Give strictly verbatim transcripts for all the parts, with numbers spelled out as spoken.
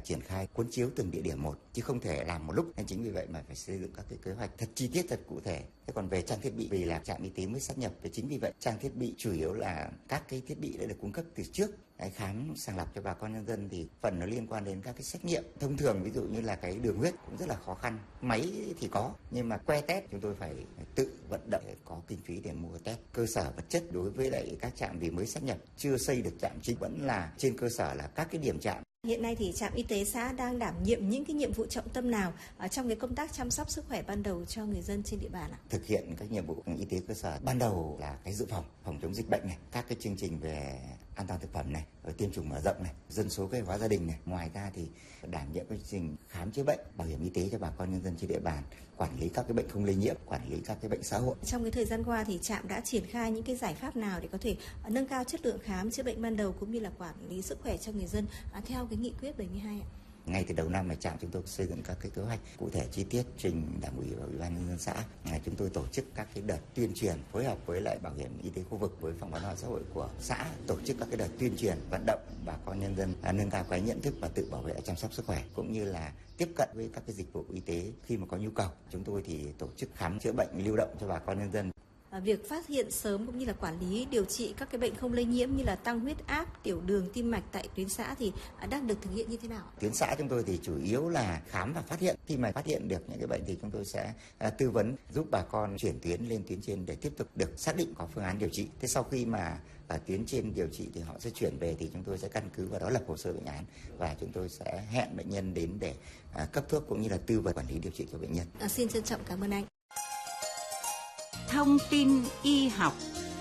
triển khai cuốn chiếu từng địa điểm một, chứ không thể làm một lúc. Nên chính vì vậy mà phải xây dựng các cái kế hoạch thật chi tiết, thật cụ thể. Thế còn về trang thiết bị, vì là trạm y tế mới sát nhập, và chính vì vậy trang thiết bị chủ yếu là các cái thiết bị đã được cung cấp từ trước. Cái khám sàng lọc cho bà con nhân dân thì phần nó liên quan đến các cái xét nghiệm thông thường, ví dụ như là cái đường huyết cũng rất là khó khăn. Máy thì có, nhưng mà que test chúng tôi phải tự vận động để có kinh phí để mua test. Cơ sở vật chất đối với lại các trạm vì mới sát nhập chưa xây được trạm chính, vẫn là trên cơ sở là các cái điểm trạm. Hiện nay thì trạm y tế xã đang đảm nhiệm những cái nhiệm vụ trọng tâm nào ở trong cái công tác chăm sóc sức khỏe ban đầu cho người dân trên địa bàn ạ? Thực hiện các nhiệm vụ y tế cơ sở ban đầu là cái dự phòng, phòng chống dịch bệnh này, các cái chương trình về an toàn thực phẩm này, rồi tiêm chủng mở rộng này, dân số kế hoạch gia đình này. Ngoài ra thì đảm nhiệm cái chương trình khám chữa bệnh, bảo hiểm y tế cho bà con nhân dân trên địa bàn, quản lý các cái bệnh không lây nhiễm, quản lý các cái bệnh xã hội. Trong cái thời gian qua thì trạm đã triển khai những cái giải pháp nào để có thể nâng cao chất lượng khám chữa bệnh ban đầu cũng như là quản lý sức khỏe cho người dân theo cái nghị quyết bảy mươi hai ạ? Ngay từ đầu năm này, trạm chúng tôi xây dựng các cái kế hoạch cụ thể chi tiết trình Đảng ủy và Ủy ban nhân dân xã. Chúng tôi tổ chức các cái đợt tuyên truyền phối hợp với lại bảo hiểm y tế khu vực, với phòng văn hóa xã hội của xã, tổ chức các cái đợt tuyên truyền vận động bà con nhân dân nâng cao cái nhận thức và tự bảo vệ chăm sóc sức khỏe, cũng như là tiếp cận với các cái dịch vụ y tế khi mà có nhu cầu. Chúng tôi thì tổ chức khám chữa bệnh lưu động cho bà con nhân dân. Việc phát hiện sớm cũng như là quản lý điều trị các cái bệnh không lây nhiễm như là tăng huyết áp, tiểu đường, tim mạch tại tuyến xã thì đang được thực hiện như thế nào? Tuyến xã chúng tôi thì chủ yếu là khám và phát hiện. Khi mà phát hiện được những cái bệnh thì chúng tôi sẽ tư vấn giúp bà con chuyển tuyến lên tuyến trên để tiếp tục được xác định có phương án điều trị. Thế sau khi mà ở tuyến trên điều trị thì họ sẽ chuyển về, thì chúng tôi sẽ căn cứ vào đó lập hồ sơ bệnh án và chúng tôi sẽ hẹn bệnh nhân đến để cấp thuốc cũng như là tư vấn quản lý điều trị cho bệnh nhân. À, xin trân trọng cảm ơn anh. Thông tin y học.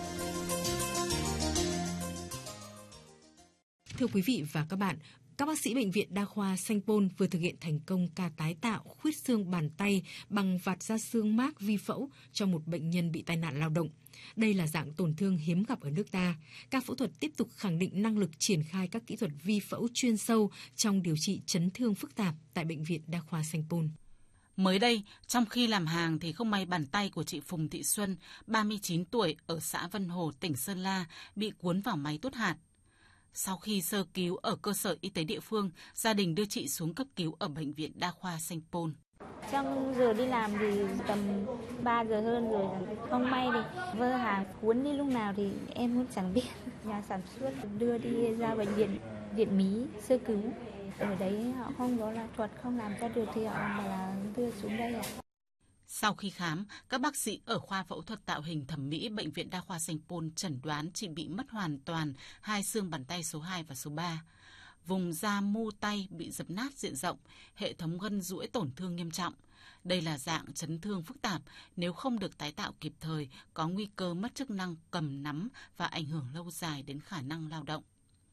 Thưa quý vị và các bạn, các bác sĩ Bệnh viện Đa khoa Sanh Pôn vừa thực hiện thành công ca tái tạo khuyết xương bàn tay bằng vạt da xương mác vi phẫu cho một bệnh nhân bị tai nạn lao động. Đây là dạng tổn thương hiếm gặp ở nước ta. Ca phẫu thuật tiếp tục khẳng định năng lực triển khai các kỹ thuật vi phẫu chuyên sâu trong điều trị chấn thương phức tạp tại Bệnh viện Đa khoa Sanh Pôn. Mới đây, trong khi làm hàng thì không may bàn tay của chị Phùng Thị Xuân, ba mươi chín tuổi, ở xã Vân Hồ, tỉnh Sơn La, bị cuốn vào máy tuốt hạt. Sau khi sơ cứu ở cơ sở y tế địa phương, gia đình đưa chị xuống cấp cứu ở Bệnh viện Đa khoa Sanh Pôn. Trong giờ đi làm thì tầm ba giờ hơn rồi, không may thì vơ hàng cuốn đi lúc nào thì em cũng chẳng biết. Nhà sản xuất đưa đi ra bệnh viện Điện Mí sơ cứu. Ở đấy họ không có là thuật, không làm ra được thì họ mà là đưa xuống đây ạ. Sau khi khám, các bác sĩ ở khoa phẫu thuật tạo hình thẩm mỹ Bệnh viện Đa khoa Sanh Pôn chẩn đoán chị bị mất hoàn toàn hai xương bàn tay số hai và số ba. Vùng da mu tay bị dập nát diện rộng, hệ thống gân duỗi tổn thương nghiêm trọng. Đây là dạng chấn thương phức tạp, nếu không được tái tạo kịp thời, có nguy cơ mất chức năng cầm nắm và ảnh hưởng lâu dài đến khả năng lao động.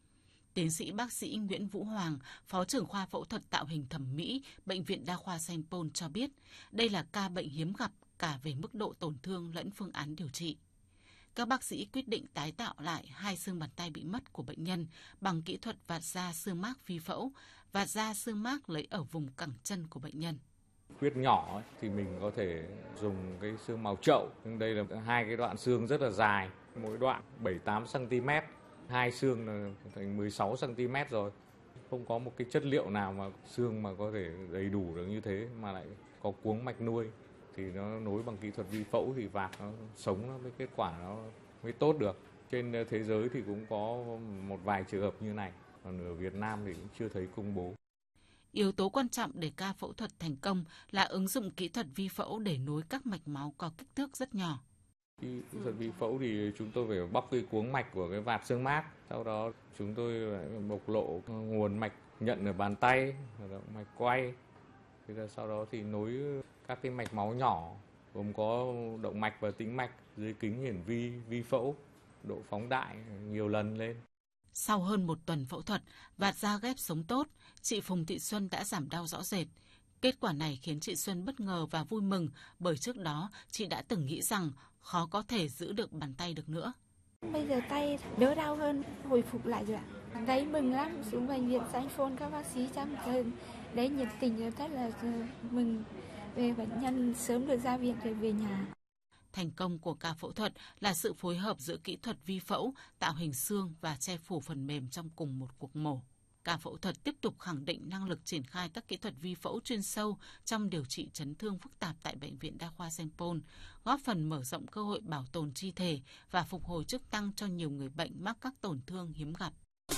Tiến sĩ bác sĩ Nguyễn Vũ Hoàng, Phó trưởng khoa phẫu thuật tạo hình thẩm mỹ Bệnh viện Đa khoa Sanh Pôn cho biết, đây là ca bệnh hiếm gặp cả về mức độ tổn thương lẫn phương án điều trị. Các bác sĩ quyết định tái tạo lại hai xương bàn tay bị mất của bệnh nhân bằng kỹ thuật vạt da xương mác vi phẫu, vạt da xương mác lấy ở vùng cẳng chân của bệnh nhân. Khuyết nhỏ ấy, thì mình có thể dùng cái xương màu chậu, nhưng đây là hai cái đoạn xương rất là dài, mỗi đoạn bảy đến tám xăng-ti-mét. Hai xương là thành mười sáu xăng-ti-mét rồi. Không có một cái chất liệu nào mà xương mà có thể đầy đủ được như thế, mà lại có cuống mạch nuôi. Thì nó nối bằng kỹ thuật vi phẫu thì vạt nó sống, nó mới kết quả nó mới tốt được. Trên thế giới thì cũng có một vài trường hợp như này, còn ở Việt Nam thì cũng chưa thấy công bố. Yếu tố quan trọng để ca phẫu thuật thành công là ứng dụng kỹ thuật vi phẫu để nối các mạch máu có kích thước rất nhỏ. Kỹ thuật vi phẫu thì chúng tôi phải bóc cái cuống mạch của cái vạt xương mác, sau đó chúng tôi lại bộc lộ nguồn mạch nhận ở bàn tay, mạch quay. Thì sau đó thì nối các cái mạch máu nhỏ gồm có động mạch và tĩnh mạch dưới kính hiển vi vi phẫu, độ phóng đại nhiều lần lên. Sau hơn một tuần phẫu thuật, vạt da ghép sống tốt, chị Phùng Thị Xuân đã giảm đau rõ rệt. Kết quả này khiến chị Xuân bất ngờ và vui mừng, bởi trước đó chị đã từng nghĩ rằng khó có thể giữ được bàn tay được nữa. Bây giờ tay đỡ đau hơn, hồi phục lại rồi ạ. Đấy mừng lắm, xuống bệnh viện Sanh Pôn các bác sĩ chăm sóc, đấy nhiệt tình rất là mừng về bệnh nhân sớm được ra viện rồi về nhà. Thành công của ca phẫu thuật là sự phối hợp giữa kỹ thuật vi phẫu, tạo hình xương và che phủ phần mềm trong cùng một cuộc mổ. Ca phẫu thuật tiếp tục khẳng định năng lực triển khai các kỹ thuật vi phẫu chuyên sâu trong điều trị chấn thương phức tạp tại Bệnh viện Đa khoa Sanh Pôn, góp phần mở rộng cơ hội bảo tồn chi thể và phục hồi chức năng cho nhiều người bệnh mắc các tổn thương hiếm gặp.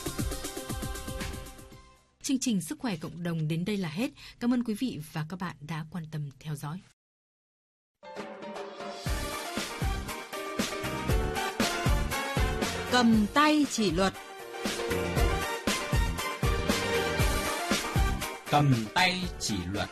Chương trình Sức khỏe cộng đồng đến đây là hết. Cảm ơn quý vị và các bạn đã quan tâm theo dõi. Cầm tay chỉ luật. Cầm tay chỉ luật.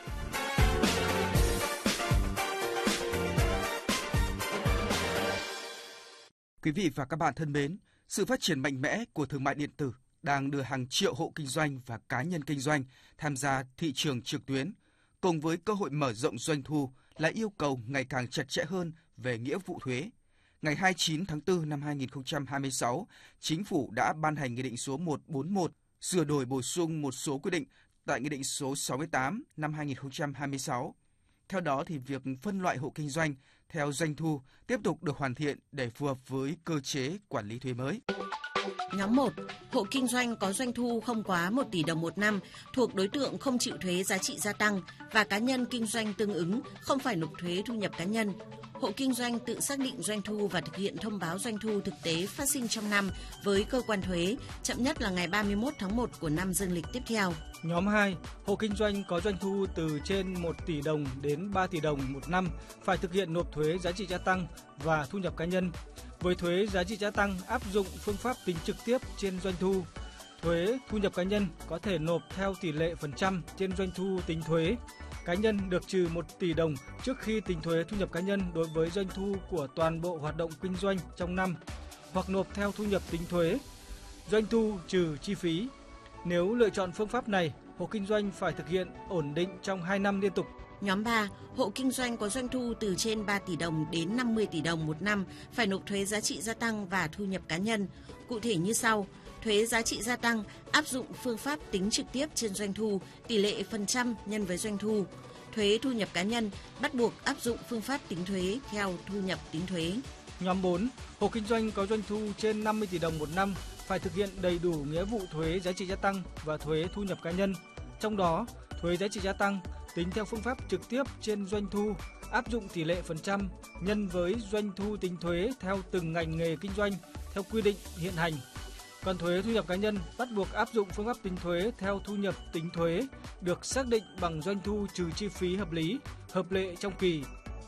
Quý vị và các bạn thân mến, sự phát triển mạnh mẽ của thương mại điện tử đang đưa hàng triệu hộ kinh doanh và cá nhân kinh doanh tham gia thị trường trực tuyến, cùng với cơ hội mở rộng doanh thu là yêu cầu ngày càng chặt chẽ hơn về nghĩa vụ thuế. Ngày hai mươi chín tháng tư năm hai nghìn không trăm hai mươi sáu, Chính phủ đã ban hành Nghị định số một trăm bốn mươi mốt, sửa đổi bổ sung một số quy định tại Nghị định số sáu mươi tám năm hai nghìn không trăm hai mươi sáu. Theo đó, thì việc phân loại hộ kinh doanh theo doanh thu tiếp tục được hoàn thiện để phù hợp với cơ chế quản lý thuế mới. Nhóm một, hộ kinh doanh có doanh thu không quá một tỷ đồng một năm, thuộc đối tượng không chịu thuế giá trị gia tăng và cá nhân kinh doanh tương ứng không phải nộp thuế thu nhập cá nhân. Hộ kinh doanh tự xác định doanh thu và thực hiện thông báo doanh thu thực tế phát sinh trong năm với cơ quan thuế, chậm nhất là ngày ba mươi mốt tháng một của năm dương lịch tiếp theo. Nhóm hai, hộ kinh doanh có doanh thu từ trên một tỷ đồng đến ba tỷ đồng một năm phải thực hiện nộp thuế giá trị gia tăng và thu nhập cá nhân. Với thuế giá trị gia tăng áp dụng phương pháp tính trực tiếp trên doanh thu. Thuế thu nhập cá nhân có thể nộp theo tỷ lệ phần trăm trên doanh thu tính thuế. Cá nhân được trừ một tỷ đồng trước khi tính thuế thu nhập cá nhân đối với doanh thu của toàn bộ hoạt động kinh doanh trong năm, hoặc nộp theo thu nhập tính thuế, doanh thu trừ chi phí. Nếu lựa chọn phương pháp này, hộ kinh doanh phải thực hiện ổn định trong hai năm liên tục. Nhóm ba, hộ kinh doanh có doanh thu từ trên ba tỷ đồng đến năm mươi tỷ đồng một năm phải nộp thuế giá trị gia tăng và thu nhập cá nhân. Cụ thể như sau: thuế giá trị gia tăng áp dụng phương pháp tính trực tiếp trên doanh thu, tỷ lệ phần trăm nhân với doanh thu. Thuế thu nhập cá nhân bắt buộc áp dụng phương pháp tính thuế theo thu nhập tính thuế. Nhóm bốn, hộ kinh doanh có doanh thu trên năm mươi tỷ đồng một năm phải thực hiện đầy đủ nghĩa vụ thuế giá trị gia tăng và thuế thu nhập cá nhân. Trong đó, thuế giá trị gia tăng tính theo phương pháp trực tiếp trên doanh thu, áp dụng tỷ lệ phần trăm nhân với doanh thu tính thuế theo từng ngành nghề kinh doanh theo quy định hiện hành. Còn thuế thu nhập cá nhân bắt buộc áp dụng phương pháp tính thuế theo thu nhập tính thuế được xác định bằng doanh thu trừ chi phí hợp lý, hợp lệ trong kỳ.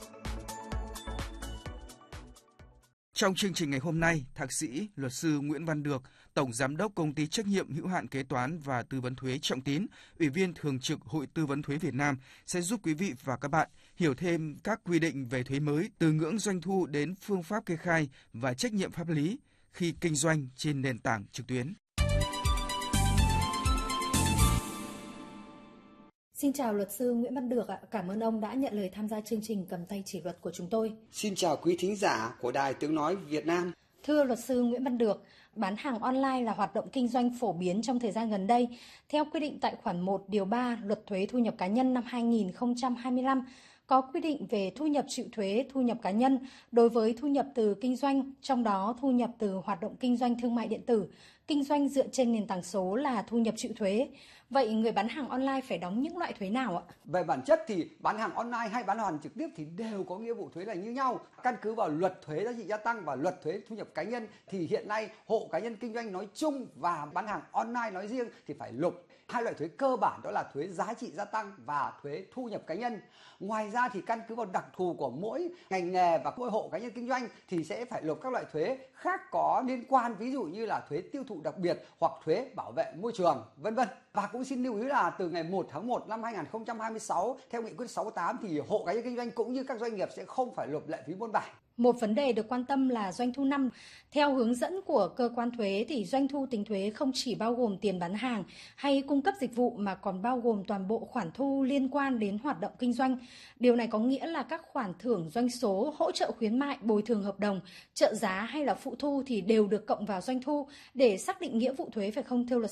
Trong chương trình ngày hôm nay, Thạc sĩ luật sư Nguyễn Văn Được, Tổng Giám đốc Công ty Trách nhiệm hữu hạn Kế toán và Tư vấn thuế Trọng Tín, Ủy viên Thường trực Hội Tư vấn thuế Việt Nam sẽ giúp quý vị và các bạn hiểu thêm các quy định về thuế mới từ ngưỡng doanh thu đến phương pháp kê khai và trách nhiệm pháp lý khi kinh doanh trên nền tảng trực tuyến. Xin chào luật sư Nguyễn Văn Được ạ. Cảm ơn ông đã nhận lời tham gia chương trình Cầm tay chỉ luật của chúng tôi. Xin chào quý thính giả của Đài Tiếng nói Việt Nam. Thưa luật sư Nguyễn Văn Được, bán hàng online là hoạt động kinh doanh phổ biến trong thời gian gần đây. Theo quy định tại khoản một điều ba Luật thuế thu nhập cá nhân năm hai nghìn không trăm hai mươi lăm, có quy định về thu nhập chịu thuế thu nhập cá nhân đối với thu nhập từ kinh doanh, trong đó thu nhập từ hoạt động kinh doanh thương mại điện tử, kinh doanh dựa trên nền tảng số là thu nhập chịu thuế. Vậy người bán hàng online phải đóng những loại thuế nào ạ? Về bản chất thì bán hàng online hay bán hàng trực tiếp thì đều có nghĩa vụ thuế là như nhau. Căn cứ vào Luật thuế giá trị gia tăng và Luật thuế thu nhập cá nhân thì hiện nay hộ cá nhân kinh doanh nói chung và bán hàng online nói riêng thì phải nộp hai loại thuế cơ bản, đó là thuế giá trị gia tăng và thuế thu nhập cá nhân. Ngoài ra thì căn cứ vào đặc thù của mỗi ngành nghề và mỗi hộ cá nhân kinh doanh thì sẽ phải nộp các loại thuế khác có liên quan, ví dụ như là thuế tiêu thụ đặc biệt hoặc thuế bảo vệ môi trường, vân vân. Và cũng xin lưu ý là từ ngày một tháng một năm hai nghìn không trăm hai mươi sáu, theo nghị quyết sáu mươi tám thì hộ cá nhân kinh doanh cũng như các doanh nghiệp sẽ không phải nộp lệ phí buôn bản. Một vấn đề được quan tâm là doanh thu năm. Theo hướng dẫn của cơ quan thuế thì doanh thu tính thuế không chỉ bao gồm tiền bán hàng hay cung cấp dịch vụ mà còn bao gồm toàn bộ khoản thu liên quan đến hoạt động kinh doanh. Điều này có nghĩa là các khoản thưởng doanh số, hỗ trợ khuyến mại, bồi thường hợp đồng, trợ giá hay là phụ thu thì đều được cộng vào doanh thu để xác định nghĩa vụ thuế, phải không thưa luật sư?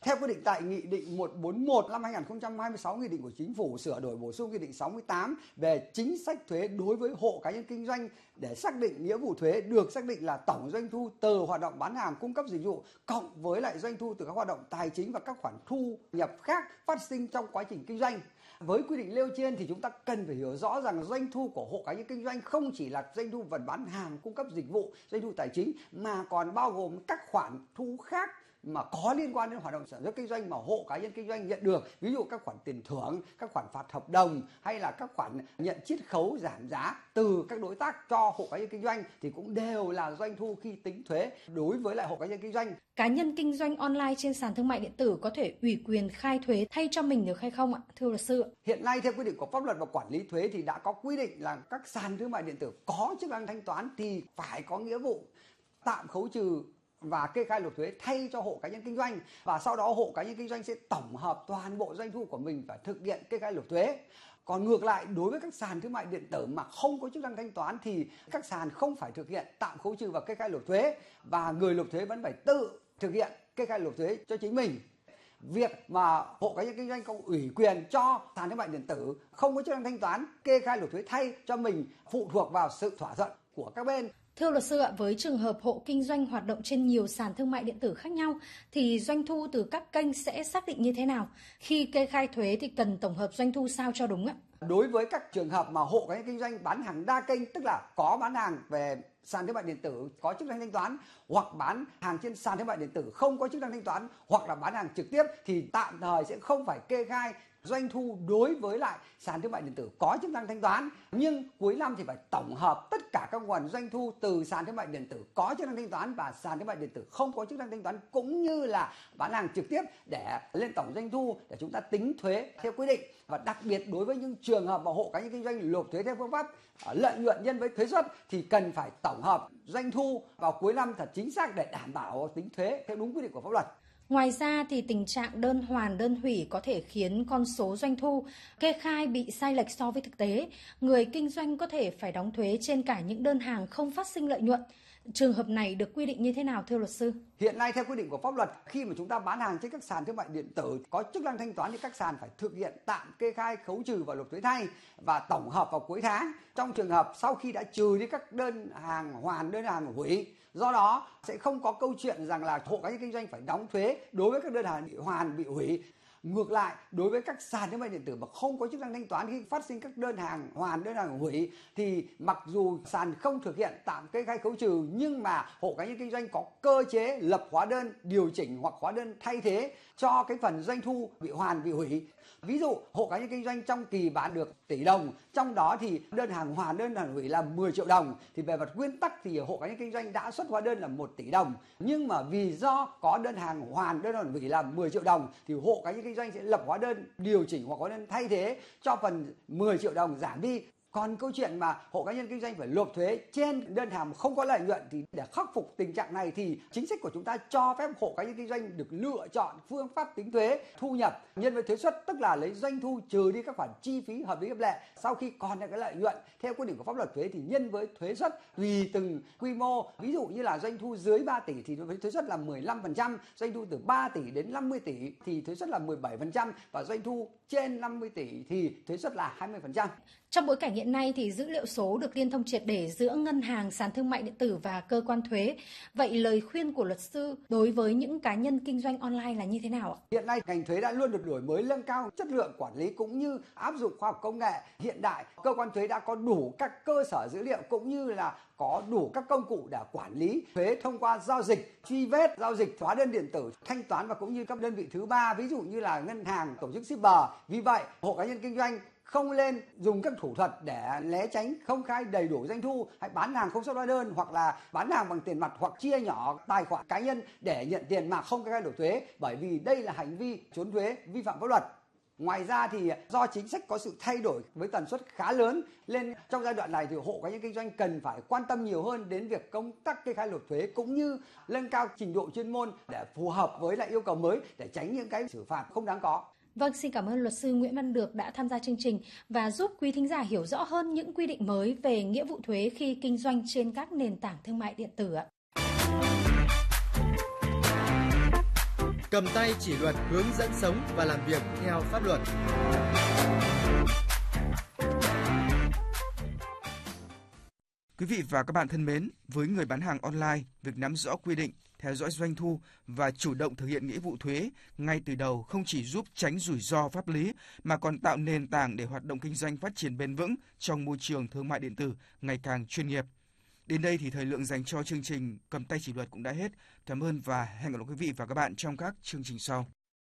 Theo quy định tại Nghị định một trăm bốn mươi mốt năm hai nghìn không trăm hai mươi sáu, Nghị định của Chính phủ sửa đổi bổ sung Nghị định sáu mươi tám về chính sách thuế đối với hộ cá nhân kinh doanh để xác định nghĩa vụ thuế được xác định là tổng doanh thu từ hoạt động bán hàng cung cấp dịch vụ cộng với lại doanh thu từ các hoạt động tài chính và các khoản thu nhập khác phát sinh trong quá trình kinh doanh. Với quy định nêu trên thì chúng ta cần phải hiểu rõ rằng doanh thu của hộ cá nhân kinh doanh không chỉ là doanh thu vận bán hàng cung cấp dịch vụ, doanh thu tài chính mà còn bao gồm các khoản thu khác mà có liên quan đến hoạt động sản xuất kinh doanh mà hộ cá nhân kinh doanh nhận được, ví dụ các khoản tiền thưởng, các khoản phạt hợp đồng hay là các khoản nhận chiết khấu giảm giá từ các đối tác cho hộ cá nhân kinh doanh thì cũng đều là doanh thu khi tính thuế đối với lại hộ cá nhân kinh doanh. Cá nhân kinh doanh online trên sàn thương mại điện tử có thể ủy quyền khai thuế thay cho mình được hay không ạ, thưa luật sư? Hiện nay theo quy định của pháp luật và quản lý thuế thì đã có quy định là các sàn thương mại điện tử có chức năng thanh toán thì phải có nghĩa vụ tạm khấu trừ và kê khai nộp thuế thay cho hộ cá nhân kinh doanh, và sau đó hộ cá nhân kinh doanh sẽ tổng hợp toàn bộ doanh thu của mình và thực hiện kê khai nộp thuế. Còn ngược lại, đối với các sàn thương mại điện tử mà không có chức năng thanh toán thì các sàn không phải thực hiện tạm khấu trừ và kê khai nộp thuế, và người nộp thuế vẫn phải tự thực hiện kê khai nộp thuế cho chính mình. Việc mà hộ cá nhân kinh doanh có ủy quyền cho sàn thương mại điện tử không có chức năng thanh toán kê khai nộp thuế thay cho mình phụ thuộc vào sự thỏa thuận của các bên. Thưa luật sư ạ, với trường hợp hộ kinh doanh hoạt động trên nhiều sàn thương mại điện tử khác nhau thì doanh thu từ các kênh sẽ xác định như thế nào? Khi kê khai thuế thì cần tổng hợp doanh thu sao cho đúng ạ? Đối với các trường hợp mà hộ cá nhân kinh doanh bán hàng đa kênh, tức là có bán hàng về sàn thương mại điện tử có chức năng thanh toán, hoặc bán hàng trên sàn thương mại điện tử không có chức năng thanh toán, hoặc là bán hàng trực tiếp thì tạm thời sẽ không phải kê khai doanh thu đối với lại sàn thương mại điện tử có chức năng thanh toán, nhưng cuối năm thì phải tổng hợp tất cả các nguồn doanh thu từ sàn thương mại điện tử có chức năng thanh toán và sàn thương mại điện tử không có chức năng thanh toán, cũng như là bán hàng trực tiếp để lên tổng doanh thu để chúng ta tính thuế theo quy định. Và đặc biệt đối với những trường hợp mà hộ cá nhân kinh doanh nộp thuế theo phương pháp lợi nhuận nhân với thuế suất thì cần phải tổng hợp doanh thu vào cuối năm thật chính xác để đảm bảo tính thuế theo đúng quy định của pháp luật. Ngoài ra thì tình trạng đơn hoàn đơn hủy có thể khiến con số doanh thu kê khai bị sai lệch so với thực tế. Người kinh doanh có thể phải đóng thuế trên cả những đơn hàng không phát sinh lợi nhuận. Trường hợp này được quy định như thế nào thưa luật sư? Hiện nay theo quy định của pháp luật, khi mà chúng ta bán hàng trên các sàn thương mại điện tử có chức năng thanh toán thì các sàn phải thực hiện tạm kê khai khấu trừ và nộp thuế thay và tổng hợp vào cuối tháng. Trong trường hợp sau khi đã trừ đi các đơn hàng hoàn, đơn hàng hủy, do đó sẽ không có câu chuyện rằng là hộ cá nhân kinh doanh phải đóng thuế đối với các đơn hàng bị hoàn, bị hủy. Ngược lại, đối với các sàn thương mại điện tử mà không có chức năng thanh toán khi phát sinh các đơn hàng hoàn, đơn hàng hủy thì mặc dù sàn không thực hiện tạm kê khai khấu trừ nhưng mà hộ cá nhân kinh doanh có cơ chế lập hóa đơn điều chỉnh hoặc hóa đơn thay thế cho cái phần doanh thu bị hoàn, bị hủy. Ví dụ hộ cá nhân kinh doanh trong kỳ bán được tỷ đồng, trong đó thì đơn hàng hoàn, đơn hàng hủy là mười triệu đồng, thì về mặt nguyên tắc thì hộ cá nhân kinh doanh đã xuất hóa đơn là một tỷ đồng, nhưng mà vì do có đơn hàng hoàn, đơn hàng hủy là mười triệu đồng thì hộ cá nhân kinh doanh sẽ lập hóa đơn điều chỉnh hoặc hóa đơn thay thế cho phần mười triệu đồng giảm đi. Còn câu chuyện mà hộ cá nhân kinh doanh phải nộp thuế trên đơn hàng không có lợi nhuận thì để khắc phục tình trạng này thì chính sách của chúng ta cho phép hộ cá nhân kinh doanh được lựa chọn phương pháp tính thuế thu nhập nhân với thuế suất, tức là lấy doanh thu trừ đi các khoản chi phí hợp lý hợp lệ. Sau khi còn lại cái lợi nhuận theo quy định của pháp luật thuế thì nhân với thuế suất tùy từng quy mô. Ví dụ như là doanh thu dưới ba tỷ thì với thuế suất là mười lăm phần trăm, doanh thu từ ba tỷ đến năm mươi tỷ thì thuế suất là mười bảy phần trăm và doanh thu trên năm mươi tỷ thì thuế suất là hai mươi phần trăm. Trong bối cảnh hiện nay thì dữ liệu số được liên thông triệt để giữa ngân hàng, sàn thương mại điện tử và cơ quan thuế. Vậy lời khuyên của luật sư đối với những cá nhân kinh doanh online là như thế nào ạ? Hiện nay ngành thuế đã luôn được đổi mới, nâng cao chất lượng quản lý cũng như áp dụng khoa học công nghệ hiện đại. Cơ quan thuế đã có đủ các cơ sở dữ liệu cũng như là có đủ các công cụ để quản lý thuế thông qua giao dịch, truy vết, giao dịch, hóa đơn điện tử, thanh toán và cũng như các đơn vị thứ ba, ví dụ như là ngân hàng, tổ chức shipper. Vì vậy, hộ cá nhân kinh doanh không nên dùng các thủ thuật để né tránh không khai đầy đủ doanh thu, hay bán hàng không xuất hóa đơn, hoặc là bán hàng bằng tiền mặt, hoặc chia nhỏ tài khoản cá nhân để nhận tiền mà không khai nộp thuế, bởi vì đây là hành vi trốn thuế vi phạm pháp luật. Ngoài ra thì do chính sách có sự thay đổi với tần suất khá lớn nên trong giai đoạn này thì hộ cá nhân kinh doanh cần phải quan tâm nhiều hơn đến việc công tác kê khai nộp thuế cũng như nâng cao trình độ chuyên môn để phù hợp với lại yêu cầu mới để tránh những cái xử phạt không đáng có. Vâng, xin cảm ơn luật sư Nguyễn Văn Được đã tham gia chương trình và giúp quý thính giả hiểu rõ hơn những quy định mới về nghĩa vụ thuế khi kinh doanh trên các nền tảng thương mại điện tử ạ. cầm tay chỉ luật, hướng dẫn sống và làm việc theo pháp luật. Quý vị và các bạn thân mến, với người bán hàng online, việc nắm rõ quy định, theo dõi doanh thu và chủ động thực hiện nghĩa vụ thuế ngay từ đầu không chỉ giúp tránh rủi ro pháp lý mà còn tạo nền tảng để hoạt động kinh doanh phát triển bền vững trong môi trường thương mại điện tử ngày càng chuyên nghiệp. Đến đây thì thời lượng dành cho chương trình Cầm tay chỉ luật cũng đã hết. Cảm ơn và hẹn gặp lại quý vị và các bạn trong các chương trình sau.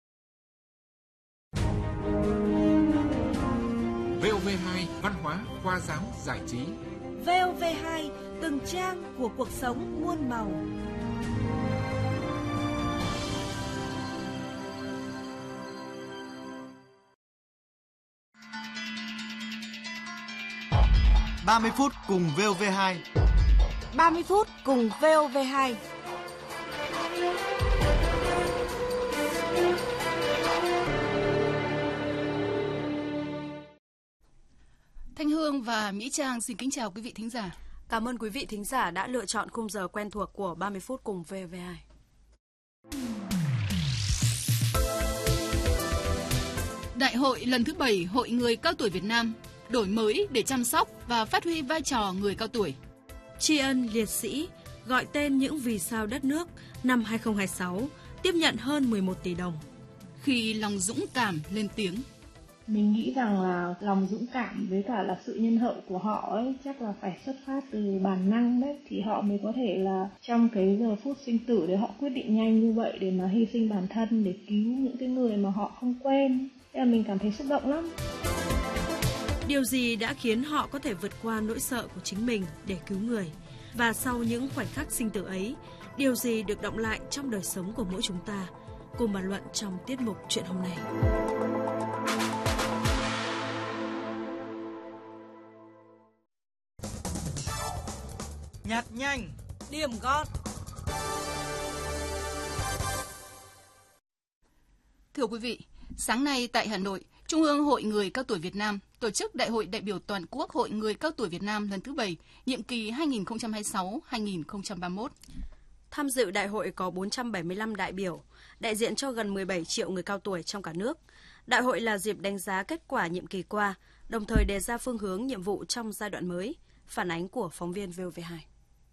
vê o vê hai Văn hóa, khoa giáo, giải trí. vê o vê hai, từng trang của cuộc sống muôn màu. ba mươi phút cùng vê o vê hai. ba mươi phút cùng vê o vê hai. Thanh Hương và Mỹ Trang xin kính chào quý vị thính giả. Cảm ơn quý vị thính giả đã lựa chọn khung giờ quen thuộc của ba mươi phút cùng vê o vê hai. Đại hội lần thứ bảy Hội Người Cao Tuổi Việt Nam, đổi mới để chăm sóc và phát huy vai trò người cao tuổi. Tri ân liệt sĩ, gọi tên những vì sao đất nước năm hai không hai sáu, tiếp nhận hơn mười một tỷ đồng. Khi lòng dũng cảm lên tiếng. Mình nghĩ rằng là lòng dũng cảm với cả là sự nhân hậu của họ ấy chắc là phải xuất phát từ bản năng đấy, thì họ mới có thể là trong cái giờ phút sinh tử để họ quyết định nhanh như vậy để mà hy sinh bản thân để cứu những cái người mà họ không quen. Thế là mình cảm thấy xúc động lắm. Điều gì đã khiến họ có thể vượt qua nỗi sợ của chính mình để cứu người? Và sau những khoảnh khắc sinh tử ấy, điều gì được động lại trong đời sống của mỗi chúng ta? Cùng bàn luận trong tiết mục Chuyện hôm nay. Nhặt nhanh, điểm gót. Thưa quý vị, sáng nay tại Hà Nội, Trung ương Hội Người Cao Tuổi Việt Nam tổ chức Đại hội đại biểu toàn quốc Hội Người Cao Tuổi Việt Nam lần thứ bảy, nhiệm kỳ hai nghìn không trăm hai mươi sáu đến hai nghìn không trăm ba mươi mốt. Tham dự đại hội có bốn trăm bảy mươi lăm đại biểu, đại diện cho gần mười bảy triệu người cao tuổi trong cả nước. Đại hội là dịp đánh giá kết quả nhiệm kỳ qua, đồng thời đề ra phương hướng nhiệm vụ trong giai đoạn mới. Phản ánh của phóng viên vê o vê hai.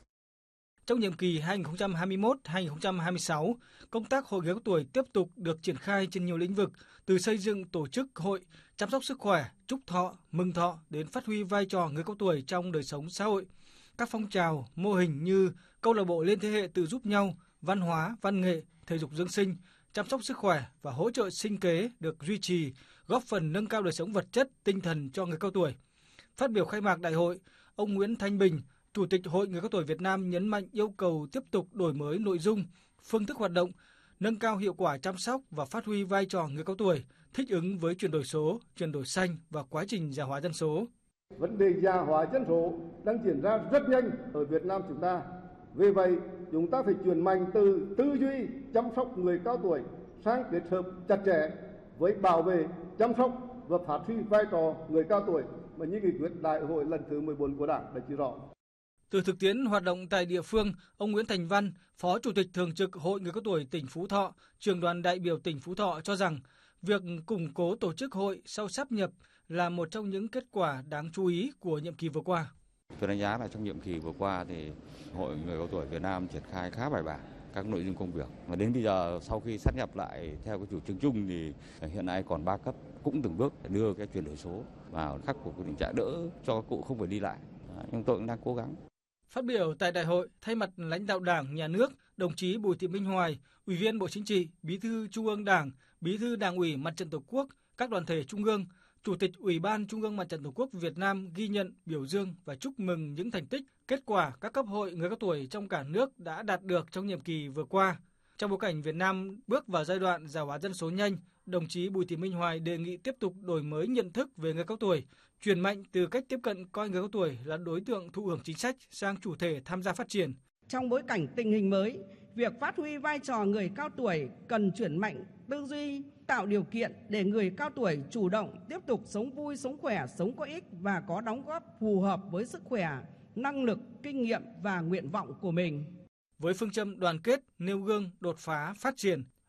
Trong nhiệm kỳ hai nghìn không trăm hai mươi mốt đến hai nghìn không trăm hai mươi sáu, công tác hội người cao tuổi tiếp tục được triển khai trên nhiều lĩnh vực, từ xây dựng tổ chức hội, chăm sóc sức khỏe, chúc thọ, mừng thọ đến phát huy vai trò người cao tuổi trong đời sống xã hội. Các phong trào, mô hình như câu lạc bộ liên thế hệ tự giúp nhau, văn hóa, văn nghệ, thể dục dưỡng sinh, chăm sóc sức khỏe và hỗ trợ sinh kế được duy trì, góp phần nâng cao đời sống vật chất, tinh thần cho người cao tuổi. Phát biểu khai mạc đại hội, ông Nguyễn Thanh Bình, Chủ tịch Hội Người Cao Tuổi Việt Nam nhấn mạnh yêu cầu tiếp tục đổi mới nội dung, phương thức hoạt động, nâng cao hiệu quả chăm sóc và phát huy vai trò người cao tuổi, thích ứng với chuyển đổi số, chuyển đổi xanh và quá trình già hóa dân số. Vấn đề già hóa dân số đang diễn ra rất nhanh ở Việt Nam chúng ta. Vì vậy, chúng ta phải chuyển mạnh từ tư duy chăm sóc người cao tuổi sang kết hợp chặt chẽ với bảo vệ, chăm sóc và phát huy vai trò người cao tuổi mà như nghị quyết đại hội lần thứ mười bốn của Đảng đã chỉ rõ. Từ thực tiễn hoạt động tại địa phương, ông Nguyễn Thành Văn, Phó Chủ tịch Thường trực Hội Người Cao Tuổi tỉnh Phú Thọ, Trưởng đoàn đại biểu tỉnh Phú Thọ cho rằng, việc củng cố tổ chức hội sau sáp nhập là một trong những kết quả đáng chú ý của nhiệm kỳ vừa qua. Tôi đánh giá là trong nhiệm kỳ vừa qua thì Hội Người Cao Tuổi Việt Nam triển khai khá bài bản các nội dung công việc. Và đến bây giờ sau khi sát nhập lại theo cái chủ trương chung thì hiện nay còn ba cấp, cũng từng bước đưa cái chuyển đổi số vào khắc phục cái tình trạng đỡ cho các cụ không phải đi lại. Nhưng tôi cũng đang cố gắng. Phát biểu tại đại hội, thay mặt lãnh đạo Đảng, Nhà nước, đồng chí Bùi Thị Minh Hoài, Ủy viên Bộ Chính trị, Bí thư Trung ương Đảng, Bí thư Đảng ủy Mặt trận Tổ quốc, các đoàn thể trung ương, Chủ tịch Ủy ban Trung ương Mặt trận Tổ quốc Việt Nam ghi nhận, biểu dương và chúc mừng những thành tích, kết quả các cấp hội người cao tuổi trong cả nước đã đạt được trong nhiệm kỳ vừa qua. Trong bối cảnh Việt Nam bước vào giai đoạn già hóa dân số nhanh, đồng chí Bùi Thị Minh Hoài đề nghị tiếp tục đổi mới nhận thức về người cao tuổi, chuyển mạnh từ cách tiếp cận coi người cao tuổi là đối tượng thụ hưởng chính sách sang chủ thể tham gia phát triển. Trong bối cảnh tình hình mới, việc phát huy vai trò người cao tuổi cần chuyển mạnh tư duy, tạo điều kiện để người cao tuổi chủ động tiếp tục sống vui, sống khỏe, sống có ích và có đóng góp phù hợp với sức khỏe, năng lực, kinh nghiệm và nguyện vọng của mình. Với phương châm đoàn kết, nêu gương, đột phá, phát triển,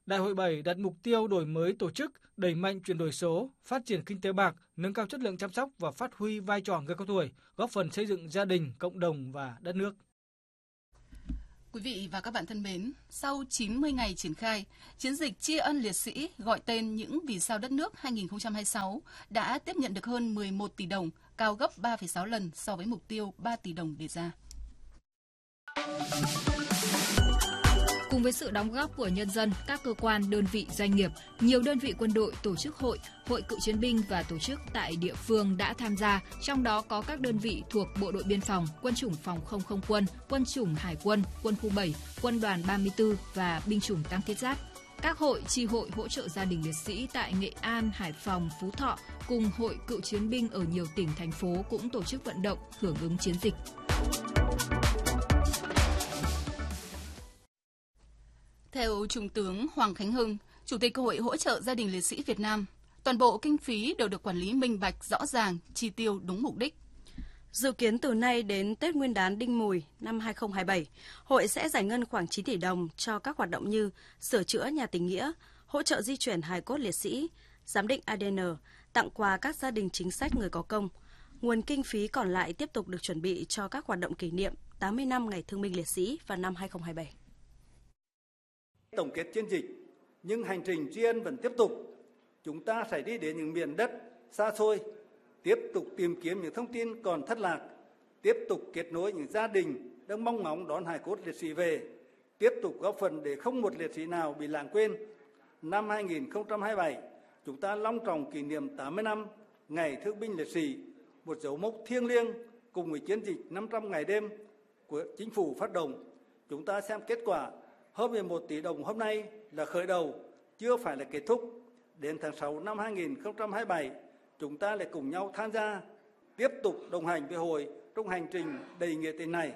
Đại hội bảy đặt mục tiêu đổi mới tổ chức, đẩy mạnh chuyển đổi số, phát triển kinh tế bạc, nâng cao chất lượng chăm sóc và phát huy vai trò người cao tuổi, góp phần xây dựng gia đình, cộng đồng và đất nước. Quý vị và các bạn thân mến, sau chín mươi ngày triển khai, chiến dịch tri ân liệt sĩ gọi tên những vì sao đất nước hai nghìn không trăm hai mươi sáu đã tiếp nhận được hơn mười một tỷ đồng, cao gấp ba phẩy sáu lần so với mục tiêu ba tỷ đồng đề ra. Cùng với sự đóng góp của nhân dân, các cơ quan, đơn vị, doanh nghiệp, nhiều đơn vị quân đội, tổ chức hội, hội cựu chiến binh và tổ chức tại địa phương đã tham gia, trong đó có các đơn vị thuộc Bộ đội Biên phòng, Quân chủng Phòng không không quân, Quân chủng Hải quân, Quân khu bảy, Quân đoàn ba mươi tư và binh chủng tăng thiết giáp. Các hội, chi hội hỗ trợ gia đình liệt sĩ tại Nghệ An, Hải Phòng, Phú Thọ cùng hội cựu chiến binh ở nhiều tỉnh, thành phố cũng tổ chức vận động hưởng ứng chiến dịch. Theo Trung tướng Hoàng Khánh Hưng, Chủ tịch Hội hỗ trợ gia đình liệt sĩ Việt Nam, toàn bộ kinh phí đều được quản lý minh bạch, rõ ràng, chi tiêu đúng mục đích. Dự kiến từ nay đến Tết Nguyên đán Đinh Mùi năm hai nghìn không trăm hai mươi bảy, Hội sẽ giải ngân khoảng chín tỷ đồng cho các hoạt động như sửa chữa nhà tình nghĩa, hỗ trợ di chuyển hài cốt liệt sĩ, giám định a đê en, tặng quà các gia đình chính sách người có công. Nguồn kinh phí còn lại tiếp tục được chuẩn bị cho các hoạt động kỷ niệm tám mươi năm Ngày Thương binh Liệt sĩ vào năm hai nghìn không trăm hai mươi bảy. Tổng kết chiến dịch, nhưng hành trình tri ân vẫn tiếp tục. Chúng ta sẽ đi đến những miền đất xa xôi, tiếp tục tìm kiếm những thông tin còn thất lạc, tiếp tục kết nối những gia đình đang mong ngóng đón hài cốt liệt sĩ về, tiếp tục góp phần để không một liệt sĩ nào bị lãng quên. Năm hai nghìn không trăm hai mươi bảy, chúng ta long trọng kỷ niệm tám mươi năm Ngày Thương binh Liệt sĩ, một dấu mốc thiêng liêng cùng với chiến dịch năm trăm ngày đêm của chính phủ phát động. Chúng ta xem kết quả hơn mười một tỷ đồng hôm nay là khởi đầu, chưa phải là kết thúc. Đến tháng sáu năm hai nghìn không trăm hai mươi bảy, chúng ta lại cùng nhau tham gia, tiếp tục đồng hành với hội trong hành trình đầy nghĩa tình này.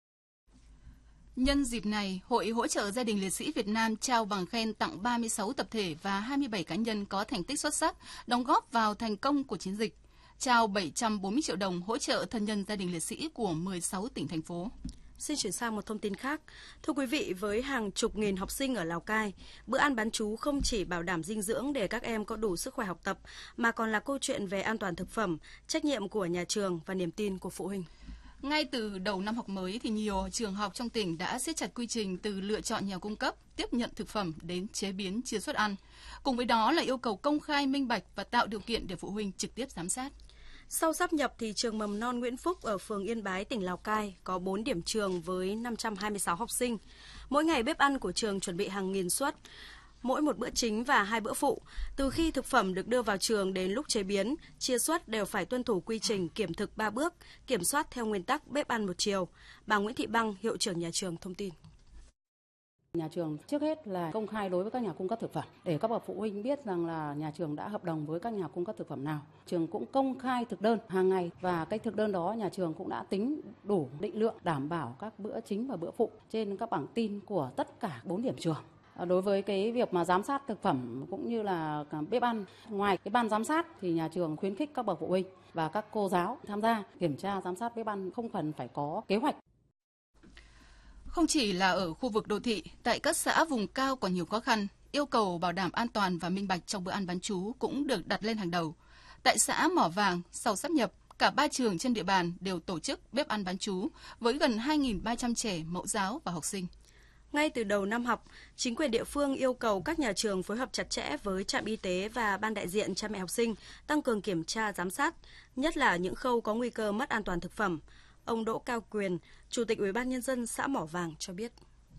Nhân dịp này, Hội hỗ trợ gia đình liệt sĩ Việt Nam trao bằng khen tặng ba mươi sáu tập thể và hai mươi bảy cá nhân có thành tích xuất sắc, đóng góp vào thành công của chiến dịch, trao bảy trăm bốn mươi triệu đồng hỗ trợ thân nhân gia đình liệt sĩ của mười sáu tỉnh, thành phố. Xin chuyển sang một thông tin khác. Thưa quý vị, với hàng chục nghìn học sinh ở Lào Cai, bữa ăn bán trú không chỉ bảo đảm dinh dưỡng để các em có đủ sức khỏe học tập, mà còn là câu chuyện về an toàn thực phẩm, trách nhiệm của nhà trường và niềm tin của phụ huynh. Ngay từ đầu năm học mới thì nhiều trường học trong tỉnh đã siết chặt quy trình từ lựa chọn nhà cung cấp, tiếp nhận thực phẩm đến chế biến, chia suất ăn. Cùng với đó là yêu cầu công khai, minh bạch và tạo điều kiện để phụ huynh trực tiếp giám sát. Sau sáp nhập thì trường mầm non Nguyễn Phúc ở phường Yên Bái, tỉnh Lào Cai có bốn điểm trường với năm trăm hai mươi sáu học sinh. Mỗi ngày bếp ăn của trường chuẩn bị hàng nghìn suất, mỗi một bữa chính và hai bữa phụ. Từ khi thực phẩm được đưa vào trường đến lúc chế biến, chia suất đều phải tuân thủ quy trình kiểm thực ba bước, kiểm soát theo nguyên tắc bếp ăn một chiều. Bà Nguyễn Thị Băng, hiệu trưởng nhà trường thông tin. Nhà trường trước hết là công khai đối với các nhà cung cấp thực phẩm để các bậc phụ huynh biết rằng là nhà trường đã hợp đồng với các nhà cung cấp thực phẩm nào. Trường cũng công khai thực đơn hàng ngày và cái thực đơn đó nhà trường cũng đã tính đủ định lượng đảm bảo các bữa chính và bữa phụ trên các bảng tin của tất cả bốn điểm trường. Đối với cái việc mà giám sát thực phẩm cũng như là bếp ăn, ngoài cái ban giám sát thì nhà trường khuyến khích các bậc phụ huynh và các cô giáo tham gia kiểm tra giám sát bếp ăn, không cần phải có kế hoạch. Không chỉ là ở khu vực đô thị, tại các xã vùng cao còn nhiều khó khăn, yêu cầu bảo đảm an toàn và minh bạch trong bữa ăn bán trú cũng được đặt lên hàng đầu. Tại xã Mỏ Vàng, sau sáp nhập, cả ba trường trên địa bàn đều tổ chức bếp ăn bán trú với gần hai nghìn ba trăm trẻ, mẫu giáo và học sinh. Ngay từ đầu năm học, chính quyền địa phương yêu cầu các nhà trường phối hợp chặt chẽ với trạm y tế và ban đại diện cha mẹ học sinh, tăng cường kiểm tra giám sát, nhất là những khâu có nguy cơ mất an toàn thực phẩm. Ông Đỗ Cao Quyền, Chủ tịch Ủy ban Nhân dân xã Mỏ Vàng cho biết.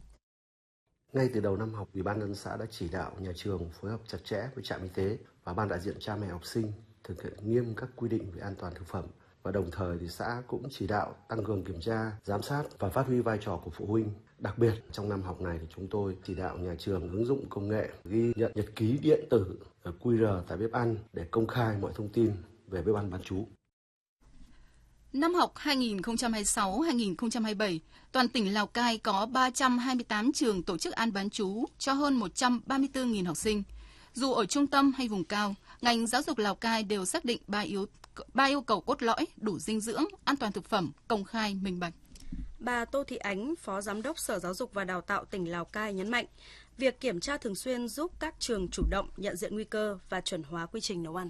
Ngay từ đầu năm học, Ủy ban Nhân dân xã đã chỉ đạo nhà trường phối hợp chặt chẽ với trạm y tế và ban đại diện cha mẹ học sinh thực hiện nghiêm các quy định về an toàn thực phẩm. Và đồng thời thì xã cũng chỉ đạo tăng cường kiểm tra, giám sát và phát huy vai trò của phụ huynh. Đặc biệt trong năm học này thì chúng tôi chỉ đạo nhà trường ứng dụng công nghệ ghi nhận nhật ký điện tử quy rờ tại bếp ăn để công khai mọi thông tin về bếp ăn bán trú. Năm học hai nghìn không trăm hai mươi sáu hai nghìn không trăm hai mươi bảy, toàn tỉnh Lào Cai có ba trăm hai mươi tám trường tổ chức ăn bán trú cho hơn một trăm ba mươi tư nghìn học sinh. Dù ở trung tâm hay vùng cao, ngành giáo dục Lào Cai đều xác định ba yếu ba yêu cầu cốt lõi: đủ dinh dưỡng, an toàn thực phẩm, công khai, minh bạch. Bà Tô Thị Ánh, Phó Giám đốc Sở Giáo dục và Đào tạo tỉnh Lào Cai nhấn mạnh, Việc kiểm tra thường xuyên giúp các trường chủ động nhận diện nguy cơ và chuẩn hóa quy trình nấu ăn.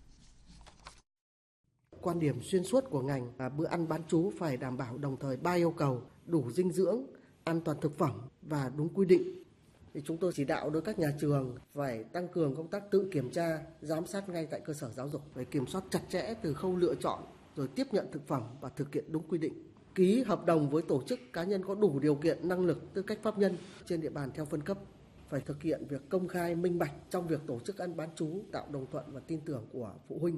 Quan điểm xuyên suốt của ngành là bữa ăn bán trú phải đảm bảo đồng thời ba yêu cầu: đủ dinh dưỡng, an toàn thực phẩm và đúng quy định. Thì chúng tôi chỉ đạo đối các nhà trường phải tăng cường công tác tự kiểm tra, giám sát ngay tại cơ sở giáo dục, phải kiểm soát chặt chẽ từ khâu lựa chọn rồi tiếp nhận thực phẩm và thực hiện đúng quy định. Ký hợp đồng với tổ chức cá nhân có đủ điều kiện, năng lực, tư cách pháp nhân trên địa bàn theo phân cấp. Phải thực hiện việc công khai, minh bạch trong việc tổ chức ăn bán trú, tạo đồng thuận và tin tưởng của phụ huynh.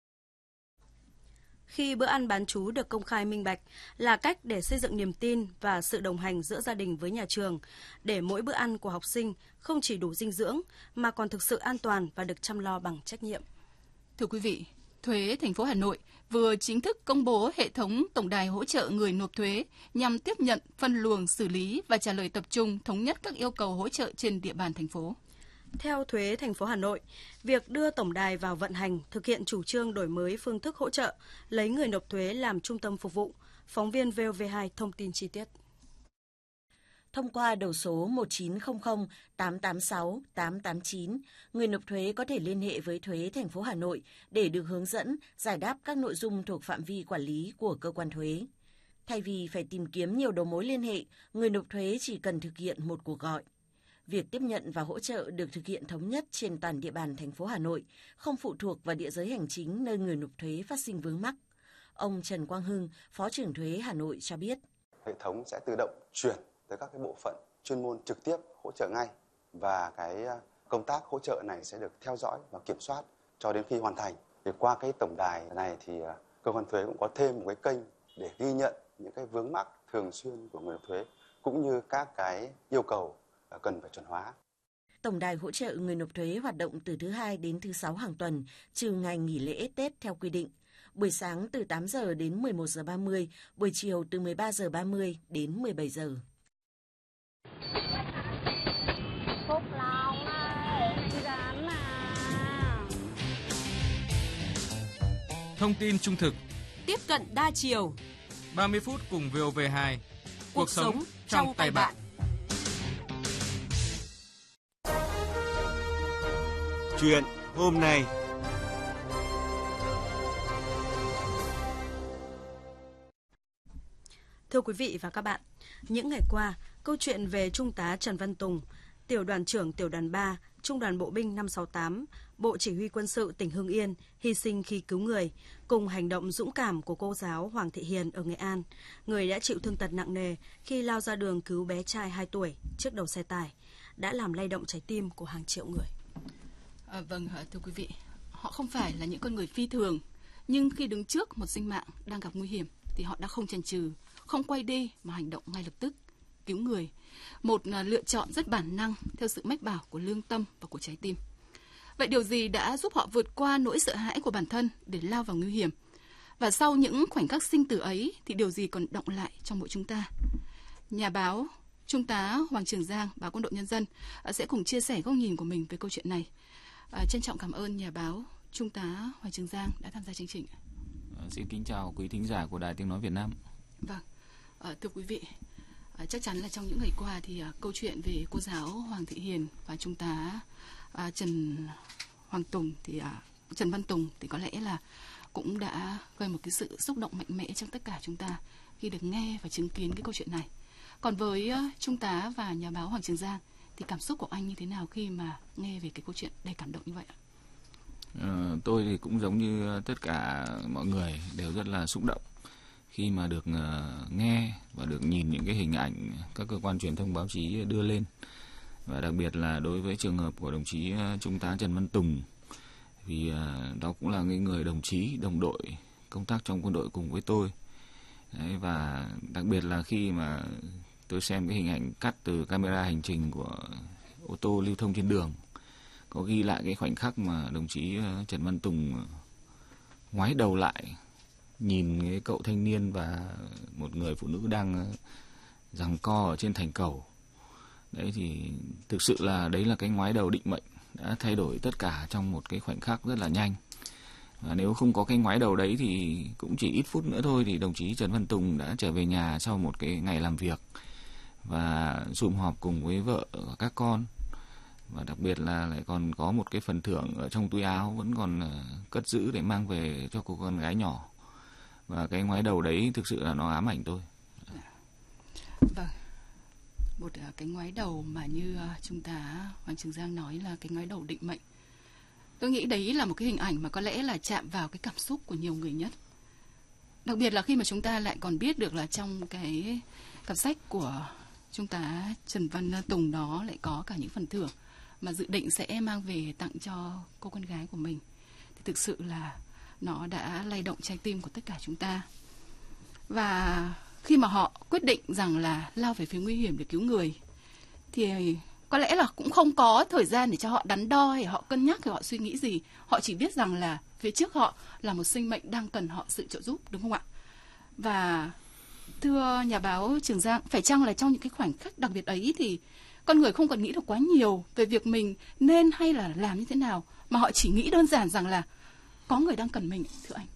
Khi bữa ăn bán trú được công khai minh bạch là cách để xây dựng niềm tin và sự đồng hành giữa gia đình với nhà trường, để mỗi bữa ăn của học sinh không chỉ đủ dinh dưỡng mà còn thực sự an toàn và được chăm lo bằng trách nhiệm. Thưa quý vị, Thuế thành phố Hà Nội vừa chính thức công bố hệ thống tổng đài hỗ trợ người nộp thuế nhằm tiếp nhận, phân luồng, xử lý và trả lời tập trung thống nhất các yêu cầu hỗ trợ trên địa bàn thành phố. Theo Thuế thành phố Hà Nội, việc đưa tổng đài vào vận hành thực hiện chủ trương đổi mới phương thức hỗ trợ, lấy người nộp thuế làm trung tâm phục vụ. Phóng viên vê o vê hai thông tin chi tiết. Thông qua đầu số một chín không không tám tám sáu tám tám chín, người nộp thuế có thể liên hệ với Thuế thành phố Hà Nội để được hướng dẫn, giải đáp các nội dung thuộc phạm vi quản lý của cơ quan thuế. Thay vì phải tìm kiếm nhiều đầu mối liên hệ, người nộp thuế chỉ cần thực hiện một cuộc gọi. Việc tiếp nhận và hỗ trợ được thực hiện thống nhất trên toàn địa bàn thành phố Hà Nội, không phụ thuộc vào địa giới hành chính nơi người nộp thuế phát sinh vướng mắc. Ông Trần Quang Hưng, Phó trưởng Thuế Hà Nội cho biết. Hệ thống sẽ tự động chuyển tới các cái bộ phận chuyên môn trực tiếp hỗ trợ ngay, và cái công tác hỗ trợ này sẽ được theo dõi và kiểm soát cho đến khi hoàn thành. Thì qua cái tổng đài này thì cơ quan thuế cũng có thêm một cái kênh để ghi nhận những cái vướng mắc thường xuyên của người nộp thuế cũng như các cái yêu cầu cần phải chuẩn hóa. Tổng đài hỗ trợ người nộp thuế hoạt động từ thứ hai đến thứ sáu hàng tuần, trừ ngày nghỉ lễ Tết theo quy định. Buổi sáng từ tám giờ đến mười một giờ ba mươi, buổi chiều từ mười ba giờ ba mươi đến mười bảy giờ. Phúc Long ơi, rán nào. Thông tin trung thực, tiếp cận đa chiều. ba mươi phút cùng vê o vê hai. Cuộc, Cuộc sống, sống trong tay bạn. Chuyện hôm nay. Thưa quý vị và các bạn, những ngày qua, câu chuyện về Trung tá Trần Văn Tùng, tiểu đoàn trưởng tiểu đoàn ba, Trung đoàn Bộ binh năm sáu tám, Bộ Chỉ huy Quân sự tỉnh Hưng Yên hy sinh khi cứu người, cùng hành động dũng cảm của cô giáo Hoàng Thị Hiền ở Nghệ An, người đã chịu thương tật nặng nề khi lao ra đường cứu bé trai hai tuổi trước đầu xe tải, đã làm lay động trái tim của hàng triệu người. À, vâng, thưa quý vị, họ không phải là những con người phi thường, nhưng khi đứng trước một sinh mạng đang gặp nguy hiểm thì họ đã không chần chừ, không quay đi mà hành động ngay lập tức, cứu người. Một lựa chọn rất bản năng theo sự mách bảo của lương tâm và của trái tim. Vậy điều gì đã giúp họ vượt qua nỗi sợ hãi của bản thân để lao vào nguy hiểm? Và sau những khoảnh khắc sinh tử ấy thì điều gì còn đọng lại trong mỗi chúng ta? Nhà báo Trung tá Hoàng Trường Giang, báo Quân đội Nhân dân sẽ cùng chia sẻ góc nhìn của mình về câu chuyện này. À, trân trọng cảm ơn nhà báo Trung tá Hoàng Trường Giang đã tham gia chương trình. À, xin kính chào quý thính giả của Đài Tiếng Nói Việt Nam. Vâng, à, thưa quý vị, à, chắc chắn là trong những ngày qua thì à, câu chuyện về cô giáo Hoàng Thị Hiền và Trung tá à, Trần Hoàng Tùng thì à, Trần Văn Tùng thì có lẽ là cũng đã gây một cái sự xúc động mạnh mẽ trong tất cả chúng ta khi được nghe và chứng kiến cái câu chuyện này. Còn với uh, Trung tá và nhà báo Hoàng Trường Giang thì cảm xúc của anh như thế nào khi mà nghe về cái câu chuyện đầy cảm động như vậy ạ? Ờ, tôi thì cũng giống như tất cả mọi người đều rất là xúc động khi mà được uh, nghe và được nhìn những cái hình ảnh các cơ quan truyền thông báo chí đưa lên, và đặc biệt là đối với trường hợp của đồng chí uh, Trung tá Trần Văn Tùng thì uh, đó cũng là cái người đồng chí đồng đội công tác trong quân đội cùng với tôi. Đấy, và đặc biệt là khi mà tôi xem cái hình ảnh cắt từ camera hành trình của ô tô lưu thông trên đường, có ghi lại cái khoảnh khắc mà đồng chí Trần Văn Tùng ngoái đầu lại nhìn cái cậu thanh niên và một người phụ nữ đang giằng co ở trên thành cầu. Đấy thì thực sự là đấy là cái ngoái đầu định mệnh, đã thay đổi tất cả trong một cái khoảnh khắc rất là nhanh. Và nếu không có cái ngoái đầu đấy thì cũng chỉ ít phút nữa thôi thì đồng chí Trần Văn Tùng đã trở về nhà sau một cái ngày làm việc. và sum họp cùng với vợ và các con. Và đặc biệt là lại còn có một cái phần thưởng ở trong túi áo vẫn còn cất giữ để mang về cho cô con gái nhỏ. Và cái ngoái đầu đấy thực sự là nó ám ảnh tôi. Vâng, một cái ngoái đầu mà như chúng ta, Hoàng Trường Giang nói là cái ngoái đầu định mệnh. Tôi nghĩ đấy là một cái hình ảnh mà có lẽ là chạm vào cái cảm xúc của nhiều người nhất. Đặc biệt là khi mà chúng ta lại còn biết được là trong cái cặp sách của Trung tá Trần Văn Tùng đó lại có cả những phần thưởng mà dự định sẽ mang về tặng cho cô con gái của mình. Thì thực sự là nó đã lay động trái tim của tất cả chúng ta. Và khi mà họ quyết định rằng là lao về phía nguy hiểm để cứu người, thì có lẽ là cũng không có thời gian để cho họ đắn đo hay họ cân nhắc hay họ suy nghĩ gì. Họ chỉ biết rằng là phía trước họ là một sinh mệnh đang cần họ sự trợ giúp, đúng không ạ? Và thưa nhà báo Trường Giang, phải chăng là trong những cái khoảnh khắc đặc biệt ấy thì con người không còn nghĩ được quá nhiều về việc mình nên hay là làm như thế nào, mà họ chỉ nghĩ đơn giản rằng là có người đang cần mình, thưa anh?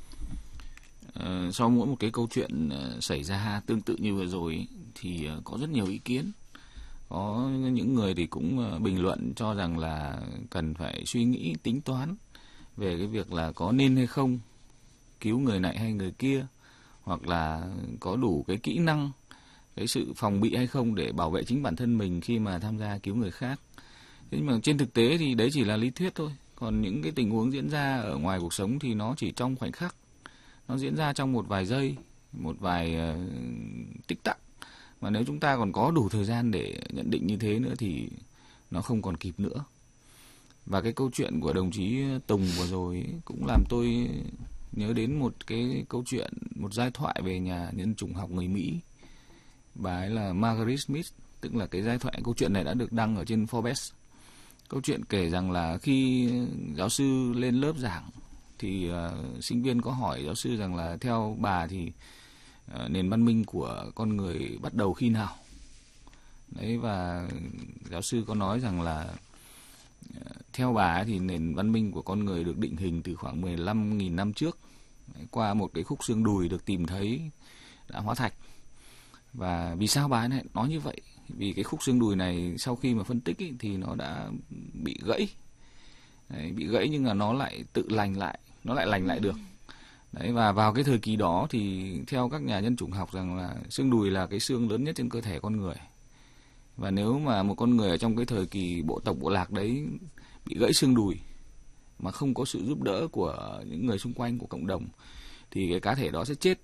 Ờ, sau mỗi một cái câu chuyện uh, xảy ra tương tự như vừa rồi ấy, thì uh, có rất nhiều ý kiến. Có những người thì cũng uh, bình luận cho rằng là cần phải suy nghĩ tính toán về cái việc là có nên hay không cứu người này hay người kia, hoặc là có đủ cái kỹ năng, cái sự phòng bị hay không để bảo vệ chính bản thân mình khi mà tham gia cứu người khác. Thế nhưng mà trên thực tế thì đấy chỉ là lý thuyết thôi. Còn những cái tình huống diễn ra ở ngoài cuộc sống thì nó chỉ trong khoảnh khắc. Nó diễn ra trong một vài giây, một vài uh, tích tắc. Mà nếu chúng ta còn có đủ thời gian để nhận định như thế nữa thì nó không còn kịp nữa. Và cái câu chuyện của đồng chí Tùng vừa rồi ấy, cũng làm tôi nhớ đến một cái câu chuyện, một giai thoại về nhà nhân chủng học người Mỹ. Bà ấy là Margaret Smith, tức là cái giai thoại, câu chuyện này đã được đăng ở trên Forbes. Câu chuyện kể rằng là khi giáo sư lên lớp giảng thì uh, sinh viên có hỏi giáo sư rằng là theo bà thì uh, nền văn minh của con người bắt đầu khi nào? Đấy, và giáo sư có nói rằng là uh, theo bà ấy thì nền văn minh của con người được định hình từ khoảng mười lăm nghìn năm trước. Đấy, qua một cái khúc xương đùi được tìm thấy đã hóa thạch. Và vì sao bà ấy lại nói như vậy? Vì cái khúc xương đùi này sau khi mà phân tích ý, thì nó đã bị gãy. Đấy, bị gãy nhưng mà nó lại tự lành lại, nó lại lành lại được. Đấy, và vào cái thời kỳ đó thì theo các nhà nhân chủng học rằng là xương đùi là cái xương lớn nhất trên cơ thể con người. Và nếu mà một con người ở trong cái thời kỳ bộ tộc bộ lạc đấy bị gãy xương đùi mà không có sự giúp đỡ của những người xung quanh, của cộng đồng, thì cái cá thể đó sẽ chết.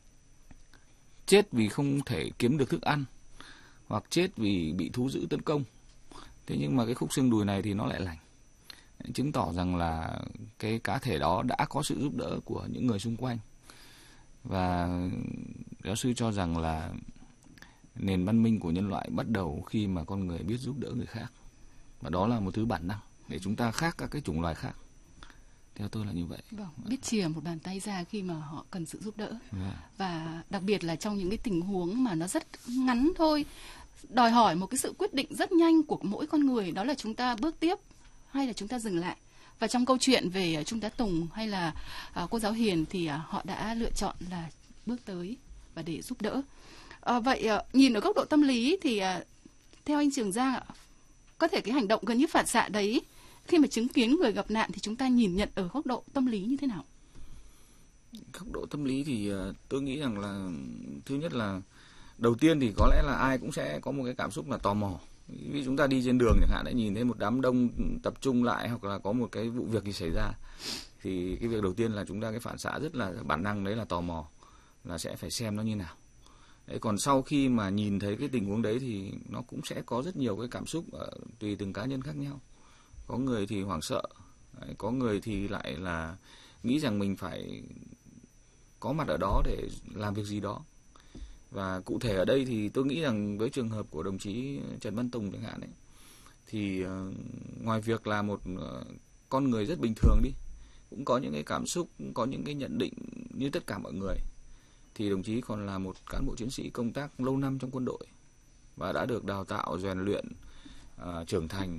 Chết vì không thể kiếm được thức ăn, hoặc chết vì bị thú dữ tấn công. Thế nhưng mà cái khúc xương đùi này thì nó lại lành, chứng tỏ rằng là cái cá thể đó đã có sự giúp đỡ của những người xung quanh. Và giáo sư cho rằng là nền văn minh của nhân loại bắt đầu khi mà con người biết giúp đỡ người khác. Và đó là một thứ bản năng để chúng ta khác các cái chủng loài khác. Theo tôi là như vậy. Vâng, biết chìa một bàn tay ra khi mà họ cần sự giúp đỡ. Yeah. Và đặc biệt là trong những cái tình huống mà nó rất ngắn thôi, đòi hỏi một cái sự quyết định rất nhanh của mỗi con người, đó là chúng ta bước tiếp hay là chúng ta dừng lại. Và trong câu chuyện về Trung tá Tùng hay là uh, cô giáo Hiền thì uh, họ đã lựa chọn là bước tới và để giúp đỡ. Uh, vậy uh, nhìn ở góc độ tâm lý thì uh, theo anh Trường Giang ạ, có thể cái hành động gần như phản xạ đấy khi mà chứng kiến người gặp nạn thì chúng ta nhìn nhận ở góc độ tâm lý như thế nào? Góc độ tâm lý thì uh, tôi nghĩ rằng là thứ nhất là đầu tiên thì có lẽ là ai cũng sẽ có một cái cảm xúc là tò mò. Vì chúng ta đi trên đường chẳng hạn, đã nhìn thấy một đám đông tập trung lại hoặc là có một cái vụ việc gì xảy ra, thì cái việc đầu tiên là chúng ta cái phản xạ rất là bản năng đấy là tò mò, là sẽ phải xem nó như nào. Đấy, còn sau khi mà nhìn thấy cái tình huống đấy thì nó cũng sẽ có rất nhiều cái cảm xúc uh, tùy từng cá nhân khác nhau. Có người thì hoảng sợ, đấy, có người thì lại là nghĩ rằng mình phải có mặt ở đó để làm việc gì đó. Và cụ thể ở đây thì tôi nghĩ rằng với trường hợp của đồng chí Trần Văn Tùng chẳng hạn ấy, thì uh, ngoài việc là một uh, con người rất bình thường đi, cũng có những cái cảm xúc, có những cái nhận định như tất cả mọi người, thì đồng chí còn là một cán bộ chiến sĩ công tác lâu năm trong quân đội và đã được đào tạo, rèn luyện, uh, trưởng thành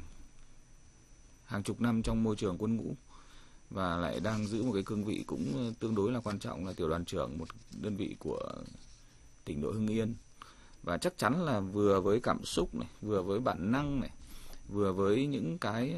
hàng chục năm trong môi trường quân ngũ, và lại đang giữ một cái cương vị cũng tương đối là quan trọng là tiểu đoàn trưởng một đơn vị của tỉnh đội Hưng Yên. Và chắc chắn là vừa với cảm xúc này, vừa với bản năng này, vừa với những cái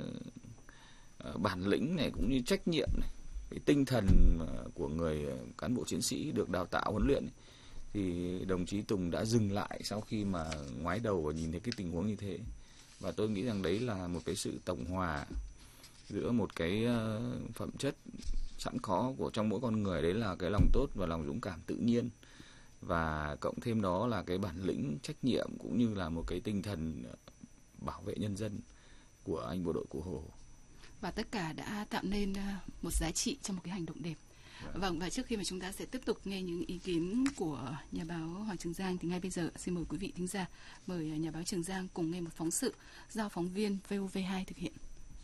uh, bản lĩnh này cũng như trách nhiệm này, cái tinh thần của người cán bộ chiến sĩ được đào tạo huấn luyện này, thì đồng chí Tùng đã dừng lại sau khi mà ngoái đầu và nhìn thấy cái tình huống như thế. Và tôi nghĩ rằng đấy là một cái sự tổng hòa giữa một cái uh, phẩm chất sẵn có của trong mỗi con người, đấy là cái lòng tốt và lòng dũng cảm tự nhiên, và cộng thêm đó là cái bản lĩnh trách nhiệm cũng như là một cái tinh thần bảo vệ nhân dân của anh bộ đội Cụ Hồ. Và tất cả đã tạo nên một giá trị trong một cái hành động đẹp. Vâng. vâng, và trước khi mà chúng ta sẽ tiếp tục nghe những ý kiến của nhà báo Hoàng Trường Giang thì ngay bây giờ xin mời quý vị thính giả, mời nhà báo Trường Giang cùng nghe một phóng sự do phóng viên vê o vê hai thực hiện.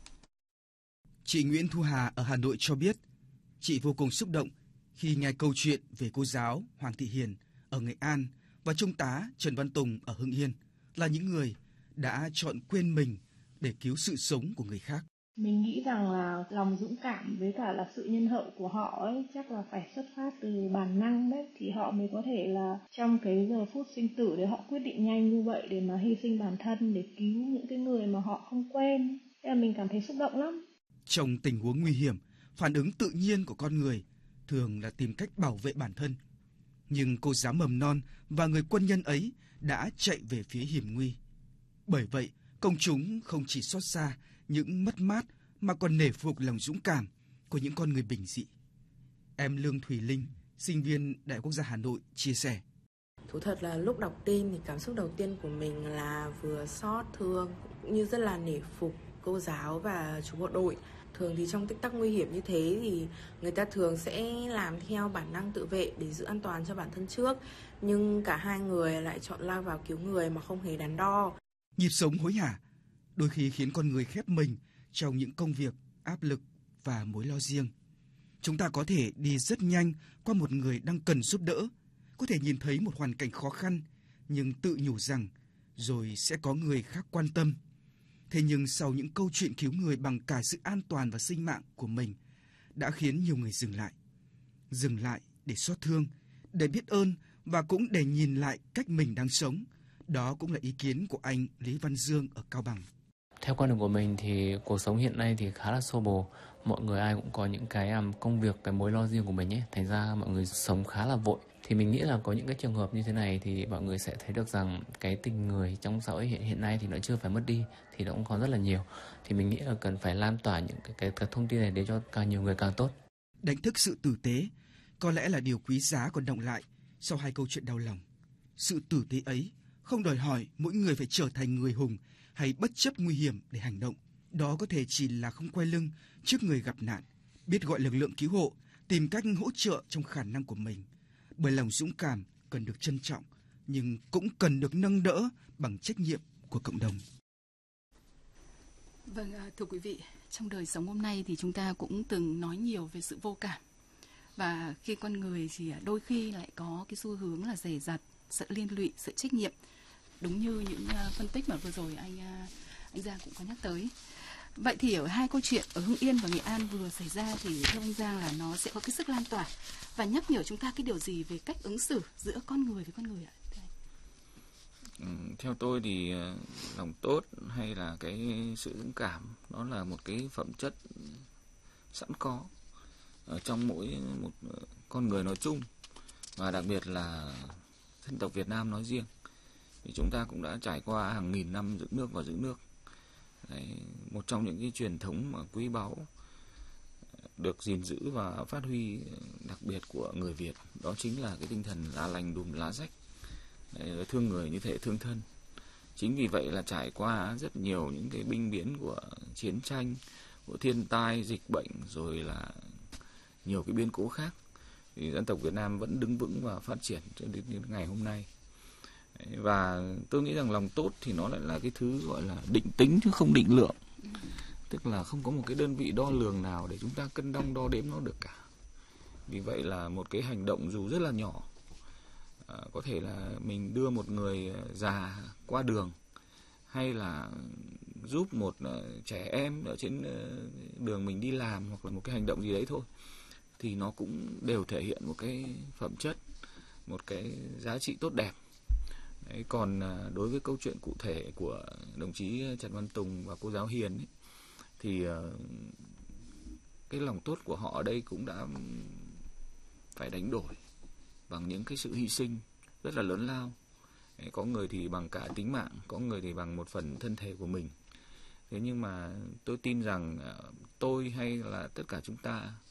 Chị Nguyễn Thu Hà ở Hà Nội cho biết, chị vô cùng xúc động khi nghe câu chuyện về cô giáo Hoàng Thị Hiền ở Nghệ An và Trung tá Trần Văn Tùng ở Hưng Yên là những người đã chọn quên mình để cứu sự sống của người khác. Mình nghĩ rằng là lòng dũng cảm với cả là sự nhân hậu của họ ấy chắc là phải xuất phát từ bản năng đấy, thì họ mới có thể là trong cái giờ phút sinh tử để họ quyết định nhanh như vậy để mà hy sinh bản thân để cứu những cái người mà họ không quen. Thế là mình cảm thấy xúc động lắm. Trong tình huống nguy hiểm, phản ứng tự nhiên của con người thường là tìm cách bảo vệ bản thân. Nhưng cô giáo mầm non và người quân nhân ấy đã chạy về phía hiểm nguy. Bởi vậy, công chúng không chỉ xót xa những mất mát mà còn nể phục lòng dũng cảm của những con người bình dị. Em Lương Thùy Linh, sinh viên Đại học Quốc gia Hà Nội chia sẻ. Thú thật là lúc đọc tin thì cảm xúc đầu tiên của mình là vừa xót thương cũng như rất là nể phục cô giáo và chú bộ đội. Thường thì trong tích tắc nguy hiểm như thế thì người ta thường sẽ làm theo bản năng tự vệ để giữ an toàn cho bản thân trước. Nhưng cả hai người lại chọn lao vào cứu người mà không hề đắn đo. Nhịp sống hối hả đôi khi khiến con người khép mình trong những công việc, áp lực và mối lo riêng. Chúng ta có thể đi rất nhanh qua một người đang cần giúp đỡ, có thể nhìn thấy một hoàn cảnh khó khăn, nhưng tự nhủ rằng rồi sẽ có người khác quan tâm. Thế nhưng sau những câu chuyện cứu người bằng cả sự an toàn và sinh mạng của mình đã khiến nhiều người dừng lại. Dừng lại để xót thương, để biết ơn và cũng để nhìn lại cách mình đang sống. Đó cũng là ý kiến của anh Lý Văn Dương ở Cao Bằng. Theo quan điểm của mình thì cuộc sống hiện nay thì khá là xô bồ. Mọi người ai cũng có những cái công việc, cái mối lo riêng của mình ấy. Thành ra mọi người sống khá là vội. Thì mình nghĩ là có những cái trường hợp như thế này thì mọi người sẽ thấy được rằng cái tình người trong xã hội hiện, hiện nay thì nó chưa phải mất đi, thì nó cũng còn rất là nhiều. Thì mình nghĩ là cần phải lan tỏa những cái, cái, cái thông tin này để cho càng nhiều người càng tốt. Đánh thức sự tử tế có lẽ là điều quý giá còn đọng lại sau hai câu chuyện đau lòng. Sự tử tế ấy không đòi hỏi mỗi người phải trở thành người hùng hay bất chấp nguy hiểm để hành động. Đó có thể chỉ là không quay lưng trước người gặp nạn, biết gọi lực lượng cứu hộ, tìm cách hỗ trợ trong khả năng của mình. Bởi lòng dũng cảm cần được trân trọng, nhưng cũng cần được nâng đỡ bằng trách nhiệm của cộng đồng. Vâng, thưa quý vị, trong đời sống hôm nay thì chúng ta cũng từng nói nhiều về sự vô cảm. Và khi con người thì đôi khi lại có cái xu hướng là dè dặt, sợ liên lụy, sợ trách nhiệm. Đúng như những uh, phân tích mà vừa rồi anh uh, anh Giang cũng có nhắc tới. Vậy thì ở hai câu chuyện ở Hưng Yên và Nghệ An vừa xảy ra thì theo anh Giang là nó sẽ có cái sức lan tỏa và nhắc nhở chúng ta cái điều gì về cách ứng xử giữa con người với con người ạ? Ừ, theo tôi thì uh, lòng tốt hay là cái sự dũng cảm nó là một cái phẩm chất sẵn có ở trong mỗi một uh, con người nói chung, và đặc biệt là dân tộc Việt Nam nói riêng. Thì chúng ta cũng đã trải qua hàng nghìn năm giữ nước và giữ nước. Đấy, một trong những cái truyền thống mà quý báu được gìn giữ và phát huy đặc biệt của người Việt, đó chính là cái tinh thần lá lành đùm lá rách. Đấy, thương người như thể thương thân. Chính vì vậy là trải qua rất nhiều những cái binh biến của chiến tranh, của thiên tai, dịch bệnh, rồi là nhiều cái biến cố khác, thì dân tộc Việt Nam vẫn đứng vững và phát triển cho đến ngày hôm nay. Và tôi nghĩ rằng lòng tốt thì nó lại là cái thứ gọi là định tính chứ không định lượng. Tức là không có một cái đơn vị đo lường nào để chúng ta cân đong đo đếm nó được cả. Vì vậy là một cái hành động dù rất là nhỏ, à, có thể là mình đưa một người già qua đường, hay là giúp một uh, trẻ em ở trên uh, đường mình đi làm, hoặc là một cái hành động gì đấy thôi, thì nó cũng đều thể hiện một cái phẩm chất, một cái giá trị tốt đẹp. Đấy, còn đối với câu chuyện cụ thể của đồng chí Trần Văn Tùng và cô giáo Hiền ấy, thì cái lòng tốt của họ ở đây cũng đã phải đánh đổi bằng những cái sự hy sinh rất là lớn lao. Đấy, có người thì bằng cả tính mạng, có người thì bằng một phần thân thể của mình. Thế nhưng mà tôi tin rằng tôi hay là tất cả chúng ta